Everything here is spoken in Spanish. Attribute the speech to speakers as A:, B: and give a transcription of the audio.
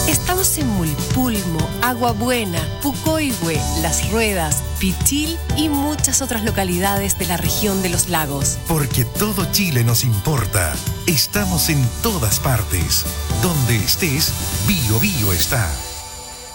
A: Estamos en Mulpulmo, Agua Buena, Pucoihue, Las Ruedas, Pichil y muchas otras localidades de la región de los lagos.
B: Porque todo Chile nos importa. Estamos en todas partes. Donde estés, Bio Bio está.